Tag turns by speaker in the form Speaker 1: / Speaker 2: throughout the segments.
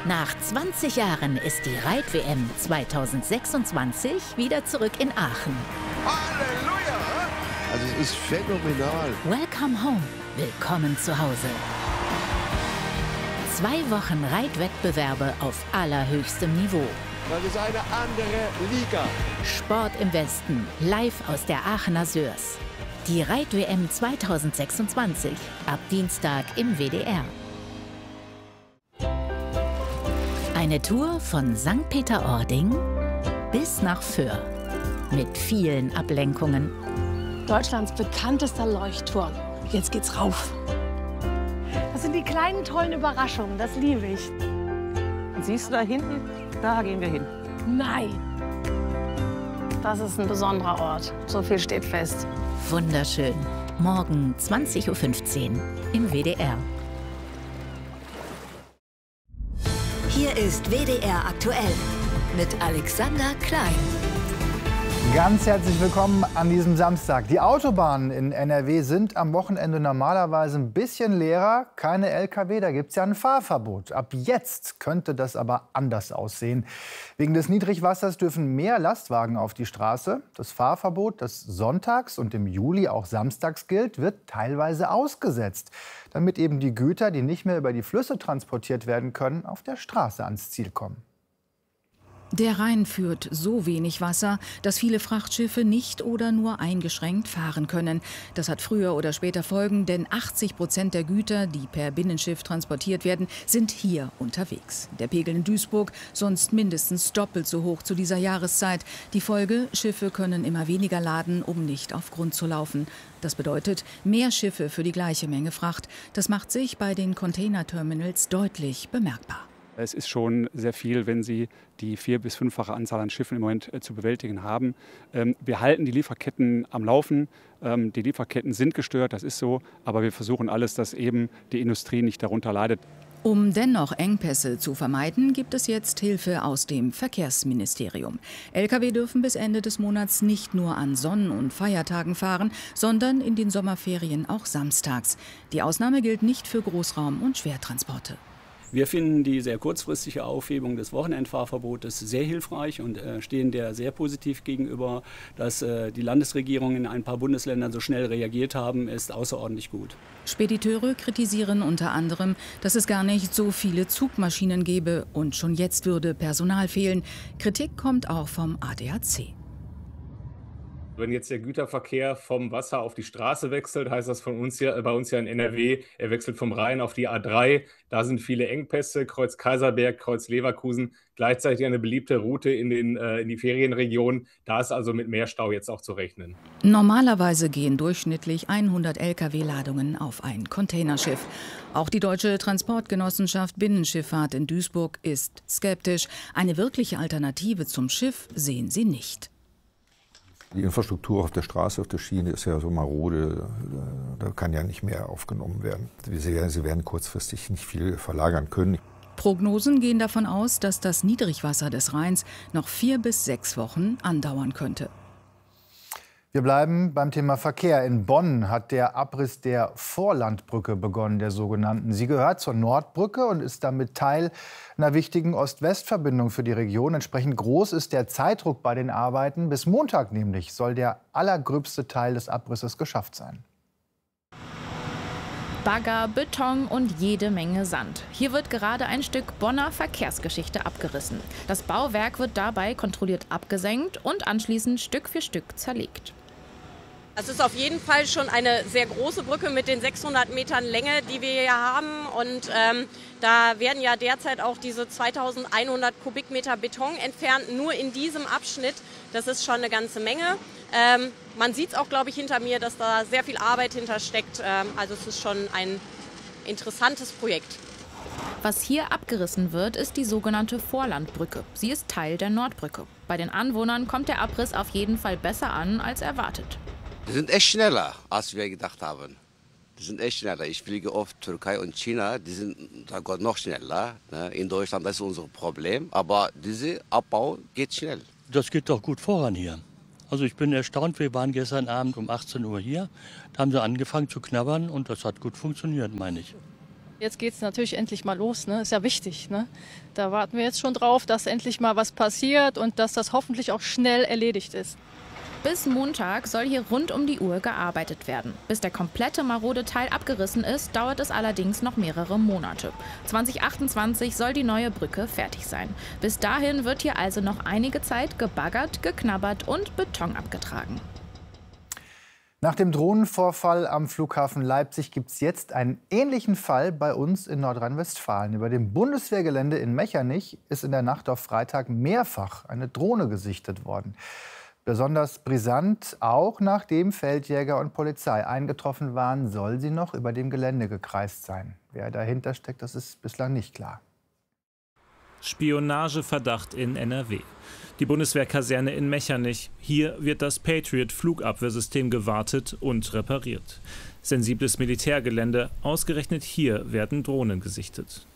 Speaker 1: Nach 20 Jahren ist die Reit-WM 2026 wieder zurück in Aachen.
Speaker 2: Halleluja! Also es ist phänomenal.
Speaker 1: Welcome home. Willkommen zu Hause. 2 Wochen Reitwettbewerbe auf allerhöchstem Niveau.
Speaker 2: Das ist eine andere Liga.
Speaker 1: Sport im Westen, live aus der Aachener Sörs. Die Reit-WM 2026, ab Dienstag im WDR. Eine Tour von St. Peter-Ording bis nach Föhr. Mit vielen Ablenkungen.
Speaker 3: Deutschlands bekanntester Leuchtturm. Jetzt geht's rauf. Das sind die kleinen, tollen Überraschungen. Das liebe ich.
Speaker 4: Siehst du da hinten? Da gehen wir hin.
Speaker 3: Nein. Das ist ein besonderer Ort. So viel steht fest.
Speaker 1: Wunderschön. Morgen 20:15 Uhr im WDR.
Speaker 5: Hier ist WDR aktuell mit Alexander Klein.
Speaker 6: Ganz herzlich willkommen an diesem Samstag. Die Autobahnen in NRW sind am Wochenende normalerweise ein bisschen leerer. Keine Lkw, da gibt es ja ein Fahrverbot. Ab jetzt könnte das aber anders aussehen. Wegen des Niedrigwassers dürfen mehr Lastwagen auf die Straße. Das Fahrverbot, das sonntags und im Juli auch samstags gilt, wird teilweise ausgesetzt, damit eben die Güter, die nicht mehr über die Flüsse transportiert werden können, auf der Straße ans Ziel kommen.
Speaker 7: Der Rhein führt so wenig Wasser, dass viele Frachtschiffe nicht oder nur eingeschränkt fahren können. Das hat früher oder später Folgen, denn 80% der Güter, die per Binnenschiff transportiert werden, sind hier unterwegs. Der Pegel in Duisburg sonst mindestens doppelt so hoch zu dieser Jahreszeit. Die Folge: Schiffe können immer weniger laden, um nicht auf Grund zu laufen. Das bedeutet mehr Schiffe für die gleiche Menge Fracht. Das macht sich bei den Containerterminals deutlich bemerkbar.
Speaker 8: Es ist schon sehr viel, wenn Sie die 4- bis 5-fache Anzahl an Schiffen im Moment zu bewältigen haben. Wir halten die Lieferketten am Laufen. Die Lieferketten sind gestört, das ist so. Aber wir versuchen alles, dass eben die Industrie nicht darunter leidet.
Speaker 7: Um dennoch Engpässe zu vermeiden, gibt es jetzt Hilfe aus dem Verkehrsministerium. Lkw dürfen bis Ende des Monats nicht nur an Sonn- und Feiertagen fahren, sondern in den Sommerferien auch samstags. Die Ausnahme gilt nicht für Großraum- und Schwertransporte.
Speaker 9: Wir finden die sehr kurzfristige Aufhebung des Wochenendfahrverbotes sehr hilfreich und stehen der sehr positiv gegenüber. Dass die Landesregierung in ein paar Bundesländern so schnell reagiert haben, ist außerordentlich gut.
Speaker 7: Spediteure kritisieren unter anderem, dass es gar nicht so viele Zugmaschinen gebe und schon jetzt würde Personal fehlen. Kritik kommt auch vom ADAC.
Speaker 10: Wenn jetzt der Güterverkehr vom Wasser auf die Straße wechselt, heißt das bei uns ja in NRW, er wechselt vom Rhein auf die A3. Da sind viele Engpässe, Kreuz Kaiserberg, Kreuz Leverkusen, gleichzeitig eine beliebte Route in die Ferienregionen. Da ist also mit mehr Stau jetzt auch zu rechnen.
Speaker 7: Normalerweise gehen durchschnittlich 100 Lkw-Ladungen auf ein Containerschiff. Auch die Deutsche Transportgenossenschaft Binnenschifffahrt in Duisburg ist skeptisch. Eine wirkliche Alternative zum Schiff sehen sie nicht.
Speaker 11: Die Infrastruktur auf der Straße, auf der Schiene ist ja so marode, da kann ja nicht mehr aufgenommen werden. Sie werden kurzfristig nicht viel verlagern können.
Speaker 7: Prognosen gehen davon aus, dass das Niedrigwasser des Rheins noch 4 bis 6 Wochen andauern könnte.
Speaker 6: Wir bleiben beim Thema Verkehr. In Bonn hat der Abriss der Vorlandbrücke begonnen, der sogenannten. Sie gehört zur Nordbrücke und ist damit Teil einer wichtigen Ost-West-Verbindung für die Region. Entsprechend groß ist der Zeitdruck bei den Arbeiten. Bis Montag nämlich soll der allergröbste Teil des Abrisses geschafft sein.
Speaker 12: Bagger, Beton und jede Menge Sand. Hier wird gerade ein Stück Bonner Verkehrsgeschichte abgerissen. Das Bauwerk wird dabei kontrolliert abgesenkt und anschließend Stück für Stück zerlegt.
Speaker 13: Es ist auf jeden Fall schon eine sehr große Brücke mit den 600 Metern Länge, die wir hier haben. Und da werden ja derzeit auch diese 2100 Kubikmeter Beton entfernt, nur in diesem Abschnitt. Das ist schon eine ganze Menge. Man sieht es auch, glaube ich, hinter mir, dass da sehr viel Arbeit hintersteckt. Also es ist schon ein interessantes Projekt.
Speaker 12: Was hier abgerissen wird, ist die sogenannte Vorlandbrücke. Sie ist Teil der Nordbrücke. Bei den Anwohnern kommt der Abriss auf jeden Fall besser an als erwartet.
Speaker 14: Die sind echt schneller, als wir gedacht haben. Die sind echt schneller. Ich fliege oft Türkei und China, die sind noch schneller. In Deutschland das ist unser Problem, aber dieser Abbau geht schnell.
Speaker 15: Das geht doch gut voran hier. Also ich bin erstaunt, wir waren gestern Abend um 18 Uhr hier, da haben sie angefangen zu knabbern und das hat gut funktioniert, meine ich.
Speaker 16: Jetzt geht es natürlich endlich mal los, ne? Ist ja wichtig, ne? Da warten wir jetzt schon drauf, dass endlich mal was passiert und dass das hoffentlich auch schnell erledigt ist.
Speaker 12: Bis Montag soll hier rund um die Uhr gearbeitet werden. Bis der komplette marode Teil abgerissen ist, dauert es allerdings noch mehrere Monate. 2028 soll die neue Brücke fertig sein. Bis dahin wird hier also noch einige Zeit gebaggert, geknabbert und Beton abgetragen.
Speaker 6: Nach dem Drohnenvorfall am Flughafen Leipzig gibt es jetzt einen ähnlichen Fall bei uns in Nordrhein-Westfalen. Über dem Bundeswehrgelände in Mechernich ist in der Nacht auf Freitag mehrfach eine Drohne gesichtet worden. Besonders brisant, auch nachdem Feldjäger und Polizei eingetroffen waren, soll sie noch über dem Gelände gekreist sein. Wer dahinter steckt, das ist bislang nicht klar.
Speaker 17: Spionageverdacht in NRW. Die Bundeswehrkaserne in Mechernich. Hier wird das Patriot-Flugabwehrsystem gewartet und repariert. Sensibles Militärgelände. Ausgerechnet hier werden Drohnen gesichtet.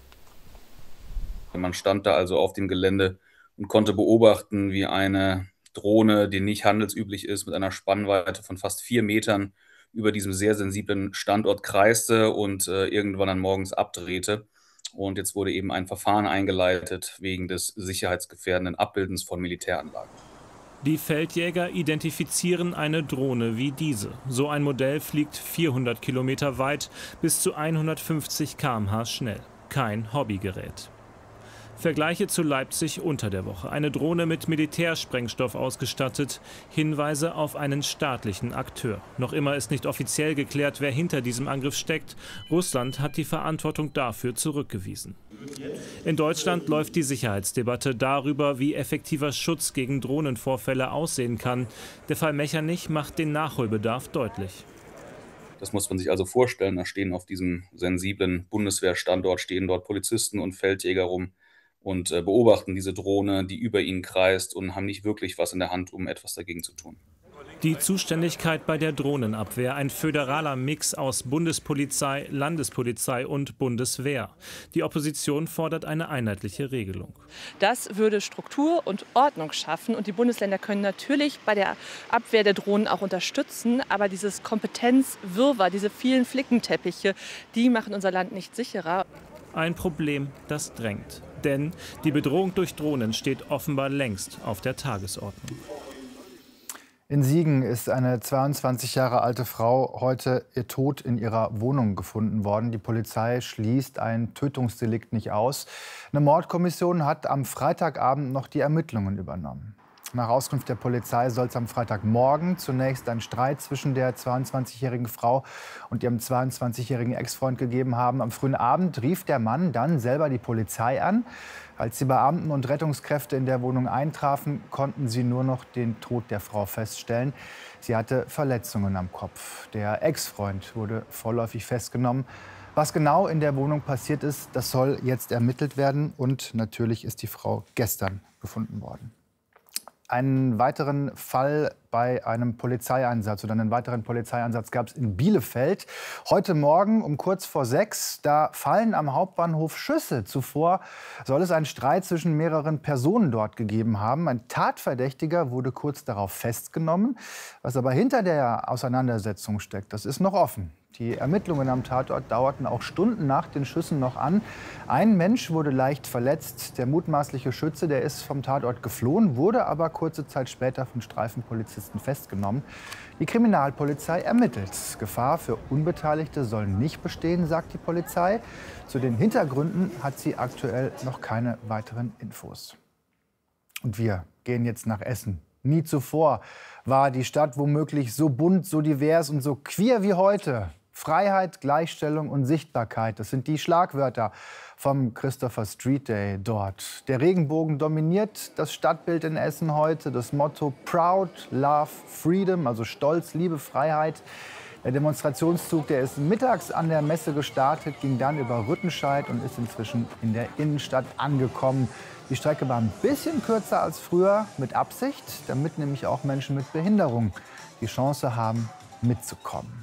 Speaker 18: Man stand da also auf dem Gelände und konnte beobachten, wie eine Drohne, die nicht handelsüblich ist, mit einer Spannweite von fast 4 Metern über diesem sehr sensiblen Standort kreiste und irgendwann dann morgens abdrehte. Und jetzt wurde eben ein Verfahren eingeleitet wegen des sicherheitsgefährdenden Abbildens von Militäranlagen.
Speaker 17: Die Feldjäger identifizieren eine Drohne wie diese. So ein Modell fliegt 400 Kilometer weit, bis zu 150 km/h schnell. Kein Hobbygerät. Vergleiche zu Leipzig unter der Woche. Eine Drohne mit Militärsprengstoff ausgestattet. Hinweise auf einen staatlichen Akteur. Noch immer ist nicht offiziell geklärt, wer hinter diesem Angriff steckt. Russland hat die Verantwortung dafür zurückgewiesen. In Deutschland läuft die Sicherheitsdebatte darüber, wie effektiver Schutz gegen Drohnenvorfälle aussehen kann. Der Fall Mechernich macht den Nachholbedarf deutlich.
Speaker 18: Das muss man sich also vorstellen. Da stehen auf diesem sensiblen Bundeswehrstandort stehen dort Polizisten und Feldjäger rum und beobachten diese Drohne, die über ihnen kreist, und haben nicht wirklich was in der Hand, um etwas dagegen zu tun.
Speaker 17: Die Zuständigkeit bei der Drohnenabwehr, ein föderaler Mix aus Bundespolizei, Landespolizei und Bundeswehr. Die Opposition fordert eine einheitliche Regelung.
Speaker 19: Das würde Struktur und Ordnung schaffen, und die Bundesländer können natürlich bei der Abwehr der Drohnen auch unterstützen, aber dieses Kompetenzwirrwarr, diese vielen Flickenteppiche, die machen unser Land nicht sicherer.
Speaker 17: Ein Problem, das drängt. Denn die Bedrohung durch Drohnen steht offenbar längst auf der Tagesordnung.
Speaker 6: In Siegen ist eine 22 Jahre alte Frau heute tot in ihrer Wohnung gefunden worden. Die Polizei schließt ein Tötungsdelikt nicht aus. Eine Mordkommission hat am Freitagabend noch die Ermittlungen übernommen. Nach Auskunft der Polizei soll es am Freitagmorgen zunächst einen Streit zwischen der 22-jährigen Frau und ihrem 22-jährigen Ex-Freund gegeben haben. Am frühen Abend rief der Mann dann selber die Polizei an. Als die Beamten und Rettungskräfte in der Wohnung eintrafen, konnten sie nur noch den Tod der Frau feststellen. Sie hatte Verletzungen am Kopf. Der Ex-Freund wurde vorläufig festgenommen. Was genau in der Wohnung passiert ist, das soll jetzt ermittelt werden. Und natürlich ist die Frau gestern gefunden worden. Einen weiteren Fall bei einem Polizeieinsatz oder einen weiteren Polizeieinsatz gab es in Bielefeld. Heute Morgen um kurz vor 6, da fallen am Hauptbahnhof Schüsse. Zuvor soll es einen Streit zwischen mehreren Personen dort gegeben haben. Ein Tatverdächtiger wurde kurz darauf festgenommen. Was aber hinter der Auseinandersetzung steckt, das ist noch offen. Die Ermittlungen am Tatort dauerten auch Stunden nach den Schüssen noch an. Ein Mensch wurde leicht verletzt. Der mutmaßliche Schütze, der ist vom Tatort geflohen, wurde aber kurze Zeit später von Streifenpolizisten festgenommen. Die Kriminalpolizei ermittelt. Gefahr für Unbeteiligte soll nicht bestehen, sagt die Polizei. Zu den Hintergründen hat sie aktuell noch keine weiteren Infos. Und wir gehen jetzt nach Essen. Nie zuvor war die Stadt womöglich so bunt, so divers und so queer wie heute. Freiheit, Gleichstellung und Sichtbarkeit, das sind die Schlagwörter vom Christopher Street Day dort. Der Regenbogen dominiert das Stadtbild in Essen heute. Das Motto Proud, Love, Freedom, also Stolz, Liebe, Freiheit. Der Demonstrationszug, der ist mittags an der Messe gestartet, ging dann über Rüttenscheid und ist inzwischen in der Innenstadt angekommen. Die Strecke war ein bisschen kürzer als früher, mit Absicht, damit nämlich auch Menschen mit Behinderung die Chance haben, mitzukommen.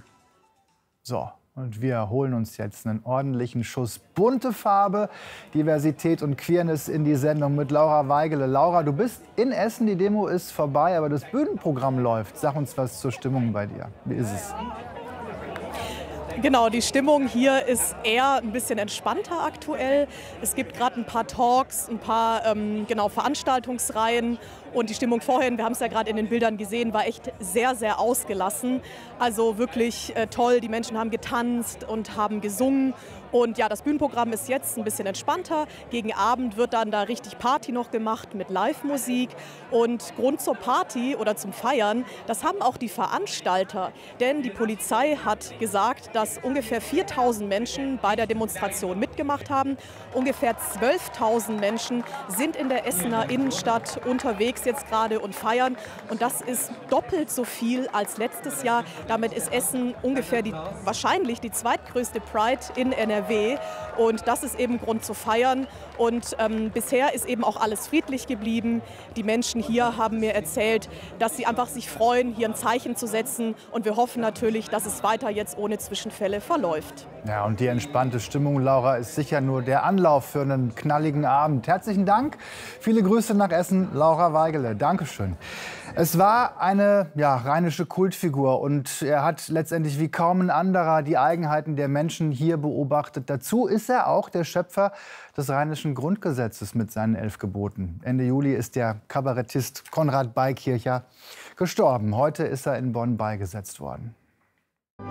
Speaker 6: So, und wir holen uns jetzt einen ordentlichen Schuss bunte Farbe, Diversität und Queerness in die Sendung mit Laura Weigele. Laura, du bist in Essen, die Demo ist vorbei, aber das Bühnenprogramm läuft. Sag uns was zur Stimmung bei dir. Wie ist es?
Speaker 20: Genau, die Stimmung hier ist eher ein bisschen entspannter aktuell. Es gibt gerade ein paar Talks, ein paar Veranstaltungsreihen. Und die Stimmung vorhin, wir haben es ja gerade in den Bildern gesehen, war echt sehr, sehr ausgelassen. Also wirklich toll. Die Menschen haben getanzt und haben gesungen. Und ja, das Bühnenprogramm ist jetzt ein bisschen entspannter. Gegen Abend wird dann da richtig Party noch gemacht mit Live-Musik. Und Grund zur Party oder zum Feiern, das haben auch die Veranstalter. Denn die Polizei hat gesagt, dass ungefähr 4.000 Menschen bei der Demonstration mitgemacht haben. Ungefähr 12.000 Menschen sind in der Essener Innenstadt unterwegs jetzt gerade und feiern. Und das ist doppelt so viel als letztes Jahr. Damit ist Essen ungefähr wahrscheinlich die zweitgrößte Pride in NRW. Und das ist eben Grund zu feiern. Und bisher ist eben auch alles friedlich geblieben. Die Menschen hier haben mir erzählt, dass sie einfach sich freuen, hier ein Zeichen zu setzen. Und wir hoffen natürlich, dass es weiter jetzt ohne Zwischenfälle verläuft.
Speaker 6: Ja, und die entspannte Stimmung, Laura, ist sicher nur der Anlauf für einen knalligen Abend. Herzlichen Dank. Viele Grüße nach Essen, Laura Weigele. Dankeschön. Es war eine rheinische Kultfigur und er hat letztendlich wie kaum ein anderer die Eigenheiten der Menschen hier beobachtet. Dazu ist er auch der Schöpfer des Rheinischen Grundgesetzes mit seinen 11 Geboten. Ende Juli ist der Kabarettist Konrad Beikircher gestorben. Heute ist er in Bonn beigesetzt worden.